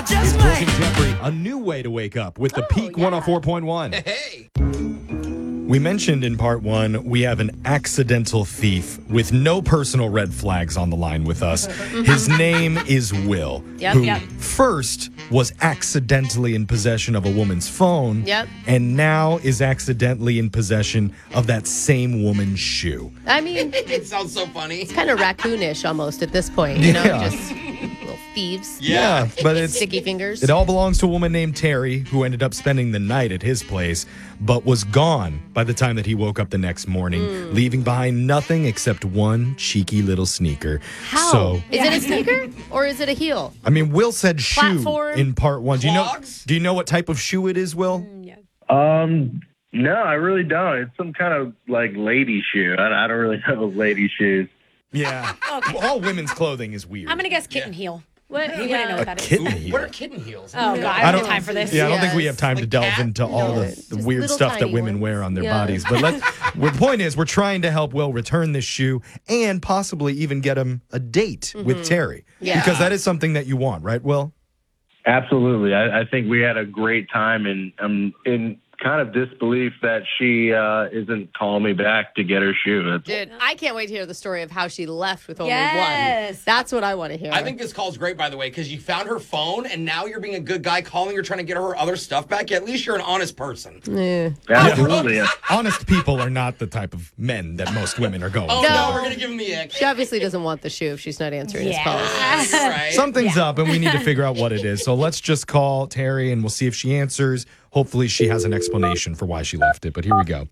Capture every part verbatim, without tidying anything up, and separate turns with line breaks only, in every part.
just
Brooke
might.
and Jeffrey, a new way to wake up with the
Oh,
Peak
yeah.
one oh four point one.
Hey.
We mentioned in part one, we have an accidental thief with no personal red flags on the line with us. His name is Will,
Yep,
who
yep.
first was accidentally in possession of a woman's phone,
Yep.
and now is accidentally in possession of that same woman's shoe.
I mean,
It sounds so funny.
kind of raccoonish almost at this point, you know,
Yeah.
just little thieves,
Yeah, but it's
sticky fingers.
it all belongs to a woman named Terry, who ended up spending the night at his place, but was gone by the time that he woke up the next morning,
Hmm.
leaving behind nothing except one cheeky little sneaker.
How?
So,
Is it a sneaker or is it a heel?
I mean, Will said shoe
Platform?
in part one. Do you know?
Clogs?
Do you know what type of shoe it is, Will?
Um, no, I really don't. It's some kind of like lady shoe. I, I don't really know lady shoes.
Yeah.
Okay.
Well, all women's clothing is weird.
I'm going to guess kitten heel.
What?
He wouldn't know what that is.
Kitten
What
heel.
are kitten heels?
Oh, God. I
I
don't
don't
have time for this.
Yeah, I don't think we
Yes.
have time to
Like
delve
cat?
into all
No,
the,
it's
the
just
weird
little
stuff that
tiny
women
ones.
wear on their
Yeah.
bodies. But let's, well, the point is, we're trying to help Will return this shoe and possibly even get him a date with Terry.
Mm-hmm. Yeah.
Because that is something that you want, right, Will?
Absolutely. I, I think we had a great time, and I'm in kind of disbelief that she uh, isn't calling me back to get her shoe. That's,
Dude, I can't wait to hear the story of how she left with only
Yes.
one. That's what I want to hear.
I think this call's great, by the way, because you found her phone and now you're being a good guy calling her trying to get her other stuff back. At least you're an honest person.
Yeah.
absolutely.
Honest people are not the type of men that most women are going
Oh,
for.
no,
No.
we're going to give him the ick.
She obviously doesn't want the shoe if she's not answering his calls.
Yeah.
You're right.
Something's up, and we need to figure out what it is. So let's just call Terry, and we'll see if she answers. Hopefully, she has an explanation for why she left it. But here we go.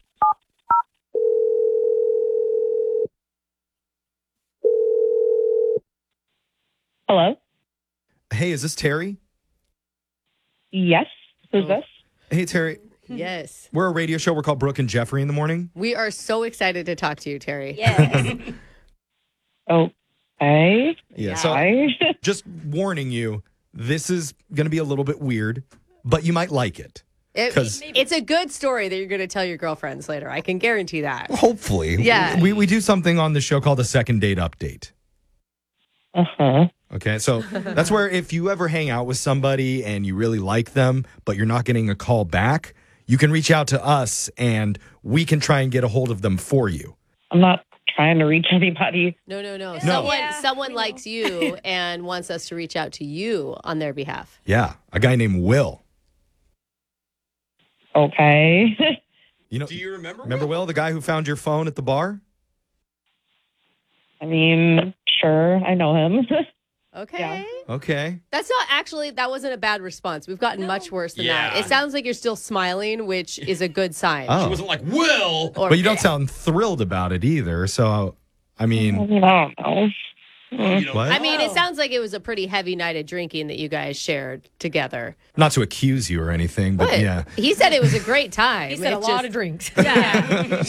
Hello?
Hey, is this Terry?
Yes. Who's this?
Hey, Terry.
Yes.
We're a radio show. We're called Brooke and Jeffrey in the morning.
We are so excited to talk to you, Terry.
Yes.
Okay.
Yeah. So
Hi.
just warning you, this is going to be a little bit weird, but you might like it.
It-
'Cause-
it's a good story that you're going to tell your girlfriends later. I can guarantee that.
Hopefully.
Yeah.
We, we do something on the show called a second date update.
Uh-huh.
Okay. So that's where if you ever hang out with somebody and you really like them, but you're not getting a call back, you can reach out to us and we can try and get a hold of them for you.
I'm not trying to reach anybody.
No, no, no.
No.
Someone,
Yeah,
someone
we know.
likes you and wants us to reach out to you on their behalf.
Yeah. A guy named Will.
Okay.
You know,
Do you remember?
remember Will, the guy who found your phone at the bar?
I mean, sure. I know him.
Okay.
Yeah.
Okay.
That's not actually, that wasn't a bad response. We've gotten much worse than that.
Yeah.
It sounds like you're still smiling, which is a good sign.
Oh.
She wasn't like, Will.
Or-
But you don't sound thrilled about it either. So, I
I
mean,
don't know.
You don't
What?
I mean, it
Oh.
sounds like it was a pretty heavy night of drinking that you guys shared together.
not to accuse you or anything, but
But
yeah.
he said it was a great time.
He said
It
a lot
just-
of drinks.
Yeah.